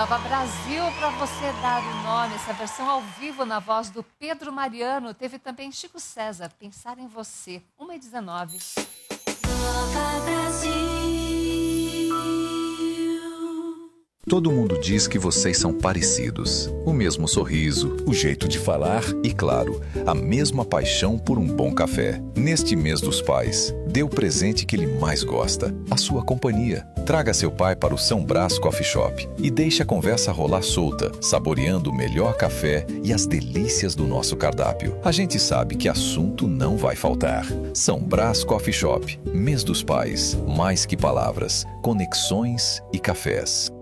Nova Brasil para você dar o nome. Essa versão ao vivo na voz do Pedro Mariano. Teve também Chico César, Pensar em Você, 1h19. Nova Brasil. Todo mundo diz que vocês são parecidos. O mesmo sorriso, o jeito de falar e, claro, a mesma paixão por um bom café. Neste mês dos pais, dê o presente que ele mais gosta, a sua companhia. Traga seu pai para o São Brás Coffee Shop e deixe a conversa rolar solta, saboreando o melhor café e as delícias do nosso cardápio. A gente sabe que assunto não vai faltar. São Brás Coffee Shop, mês dos pais, mais que palavras, conexões e cafés.